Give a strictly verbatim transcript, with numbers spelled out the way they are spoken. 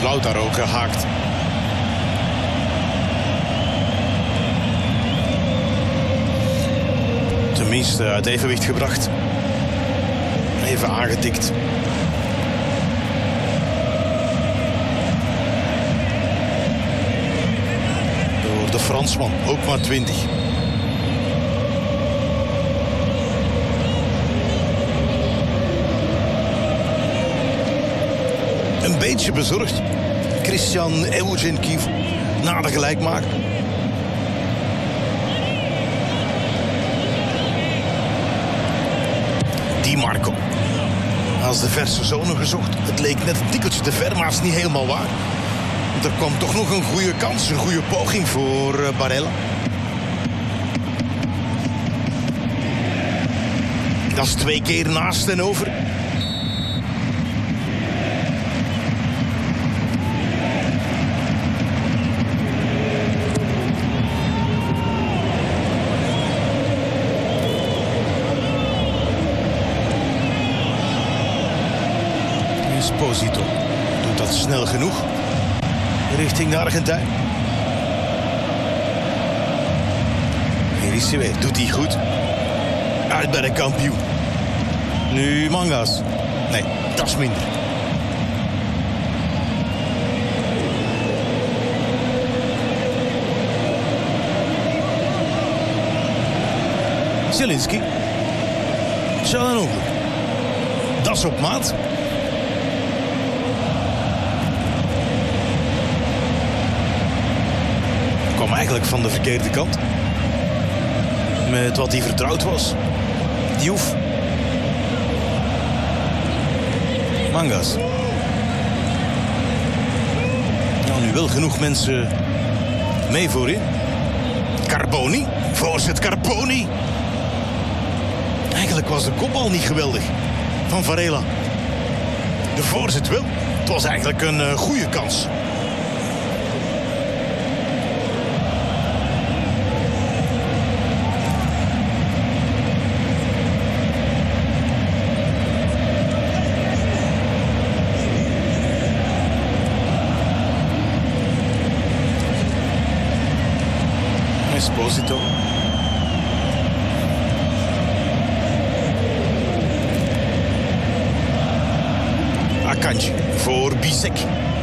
Wout daar ook gehaakt. Tenminste uit evenwicht gebracht. Even aangetikt. Door de Fransman, ook maar twintig. Een beetje bezorgd. Christian Eugenkiv na de gelijkmaker. Di Marco. Als de verse zone gezocht. Het leek net een tikkeltje te ver, maar het is niet helemaal waar. Want er kwam toch nog een goede kans, een goede poging voor uh, Barella. Dat is twee keer naast en over. Esposito doet dat snel genoeg richting de Argentijn. Hier is hij weer, doet hij goed. Uit bij de kampioen. Nu Mangas. Nee, dat is minder. Zielinski. Çalhanoğlu. Dat is op maat. Kwam eigenlijk van de verkeerde kant. Met wat hij vertrouwd was. Diouf. Mangas. Nou, nu wel genoeg mensen mee voorin. Carboni. Voorzet Carboni. Eigenlijk was de kopbal niet geweldig van Varela. De voorzet wel. Het was eigenlijk een uh, goede kans. Esposito. Akanji voor Bisek.